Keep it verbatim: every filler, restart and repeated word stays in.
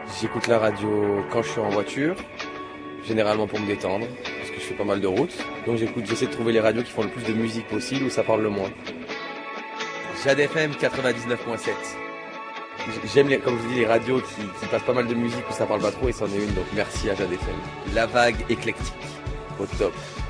J'écoute la radio quand je suis en voiture, généralement pour me détendre, parce que je fais pas mal de routes. Donc j'écoute, j'essaie de trouver les radios qui font le plus de musique possible, où ça parle le moins. Jade F M quatre-vingt-dix-neuf virgule sept. J'aime, les, comme je vous dis, les radios qui, qui passent pas mal de musique où ça parle pas trop, et c'en est une, donc merci à Jade F M. La vague éclectique, au top.